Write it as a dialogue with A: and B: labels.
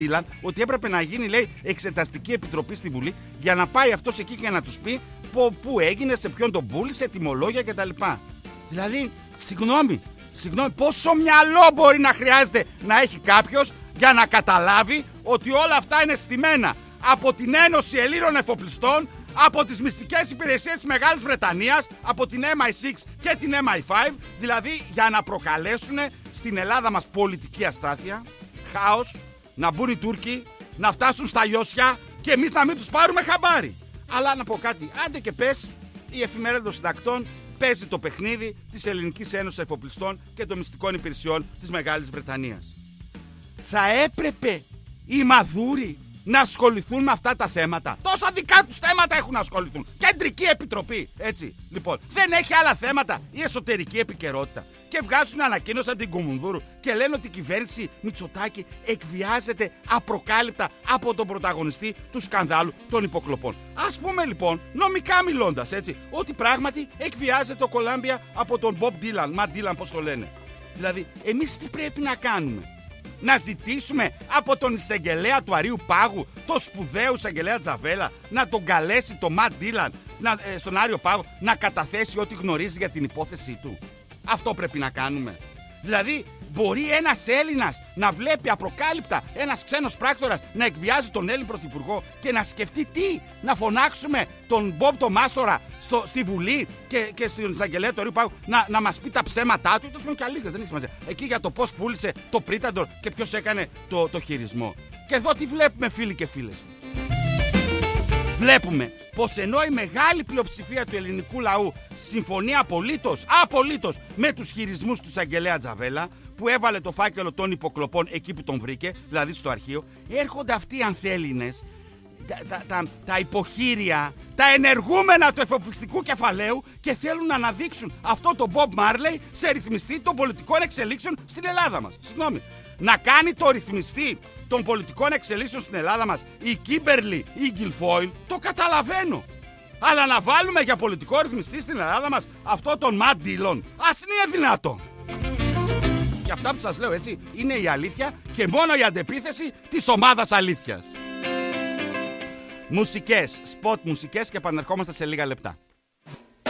A: ότι έπρεπε να γίνει, λέει, εξεταστική επιτροπή στη Βουλή για να πάει αυτός εκεί και να τους πει πού έγινε, σε ποιον τον πούλησε, τιμολόγια κτλ. Δηλαδή, συγγνώμη, πόσο μυαλό μπορεί να χρειάζεται να έχει κάποιος για να καταλάβει ότι όλα αυτά είναι στημένα από την Ένωση Ελλήνων Εφοπλιστών, από τις μυστικές υπηρεσίες της Μεγάλης Βρετανίας, από την MI6 και την MI5, δηλαδή για να προκαλέσουν στην Ελλάδα μας πολιτική αστάθεια, χάος, να μπουν οι Τούρκοι, να φτάσουν στα Ιώσια και εμείς να μην τους πάρουμε χαμπάρι. Αλλά να πω κάτι, άντε και πες, η Εφημερίδα των Συντακτών παίζει το παιχνίδι της Ελληνικής Ένωσης Εφοπλιστών και των μυστικών υπηρεσιών της Μεγάλης Βρετανίας. Θα έπρεπε οι μαδούροι να ασχοληθούν με αυτά τα θέματα. Τόσα δικά τους θέματα έχουν να ασχοληθούν. Κεντρική επιτροπή, έτσι. Λοιπόν, δεν έχει άλλα θέματα η εσωτερική επικαιρότητα. Και βγάζουν ανακοίνωση από την Κουμουνδούρου και λένε ότι η κυβέρνηση Μητσοτάκη εκβιάζεται απροκάλυπτα από τον πρωταγωνιστή του σκανδάλου των υποκλοπών. Ας πούμε λοιπόν, νομικά μιλώντας, έτσι, ότι πράγματι εκβιάζεται ο Κολάμπια από τον Bob Dylan, Matt Dylan, πώς το λένε. Δηλαδή, εμείς τι πρέπει να κάνουμε? Να ζητήσουμε από τον εισαγγελέα του Αρείου Πάγου, το σπουδαίο εισαγγελέα Τζαβέλα, να τον καλέσει το Matt Dylan στον Άριο Πάγο να καταθέσει ό,τι γνωρίζει για την υπόθεσή του? Αυτό πρέπει να κάνουμε. Δηλαδή, μπορεί ένας Έλληνας να βλέπει απροκάλυπτα ένας ξένος πράκτορας να εκβιάζει τον Έλλην Πρωθυπουργό και να σκεφτεί τι? Να φωνάξουμε τον Μπομπ το Μάστορα στη Βουλή και στην εισαγγελέα του Αρείου Πάγου να μας πει τα ψέματά του? Ήτως με και αλήθειες, δεν έχει σημασία. Εκεί για το πώς πούλησε το Πρίταντορ και ποιος έκανε το χειρισμό. Και εδώ τι βλέπουμε, φίλοι και φίλες? Βλέπουμε πως ενώ η μεγάλη πλειοψηφία του ελληνικού λαού συμφωνεί απολύτως με τους χειρισμούς του εισαγγελέα Τζαβέλα, που έβαλε το φάκελο των υποκλοπών εκεί που τον βρήκε, δηλαδή στο αρχείο, έρχονται αυτοί οι ανθέληνες, τα υποχείρια, τα ενεργούμενα του εφοπλιστικού κεφαλαίου και θέλουν να αναδείξουν αυτό το Bob Marley σε ρυθμιστή των πολιτικών εξελίξεων στην Ελλάδα μας. Συγγνώμη. Να κάνει το ρυθμιστή των πολιτικών εξελίξεων στην Ελλάδα μας η Κίμπερλι ή η Γκιλφόιλ, το καταλαβαίνω. Αλλά να βάλουμε για πολιτικό ρυθμιστή στην Ελλάδα μας αυτό τον Ματ Ντίλον, ας είναι δυνατό? Και αυτά που σας λέω, έτσι, είναι η αλήθεια και μόνο η αντεπίθεση της ομάδας αλήθειας. Μουσικές, σποτ μουσικές, και επανερχόμαστε σε λίγα λεπτά.